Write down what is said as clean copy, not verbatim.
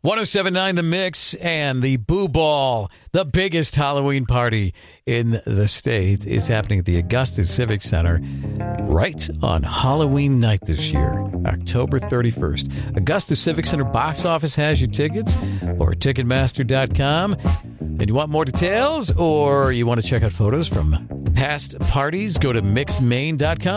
107.9 The Mix and the Boo Ball, the biggest Halloween party in the state, is happening at the Augusta Civic Center right on Halloween night this year, October 31st. Augusta Civic Center box office has your tickets, or Ticketmaster.com. And you want more details, or you want to check out photos from past parties, go to mixmaine.com.